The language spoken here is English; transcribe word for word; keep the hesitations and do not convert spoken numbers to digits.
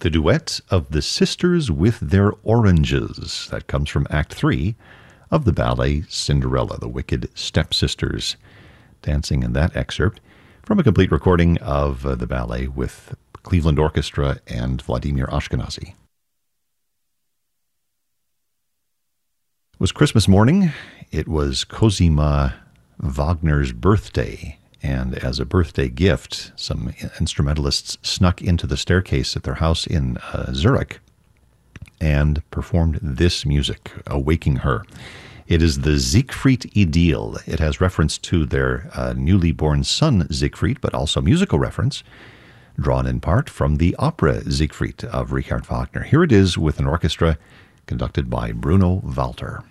The duet of the sisters with their oranges. That comes from Act three of the ballet Cinderella, the Wicked Stepsisters, dancing in that excerpt from a complete recording of uh, the ballet with Cleveland Orchestra and Vladimir Ashkenazy. It was Christmas morning. It was Cosima Wagner's birthday. And as a birthday gift, some instrumentalists snuck into the staircase at their house in uh, Zurich and performed this music, awaking her. It is the Siegfried Idyll. It has reference to their uh, newly born son, Siegfried, but also musical reference, drawn in part from the opera Siegfried of Richard Wagner. Here it is with an orchestra conducted by Bruno Walter.